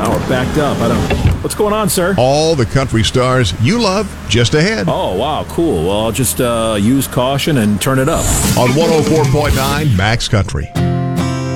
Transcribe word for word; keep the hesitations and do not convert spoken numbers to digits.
Now we're backed up. I don't. What's going on, sir? All the country stars you love just ahead. Oh, wow, cool. Well, I'll just uh, use caution and turn it up. On one oh four point nine Max Country.